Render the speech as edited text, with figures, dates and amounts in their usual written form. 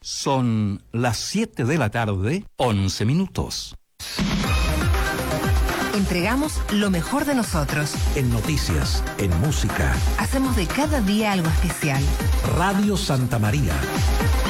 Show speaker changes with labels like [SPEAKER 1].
[SPEAKER 1] Son las 7 de la tarde, 11 minutos.
[SPEAKER 2] Entregamos lo mejor de nosotros.
[SPEAKER 3] En noticias, en música.
[SPEAKER 2] Hacemos de cada día algo especial.
[SPEAKER 3] Radio Santa María.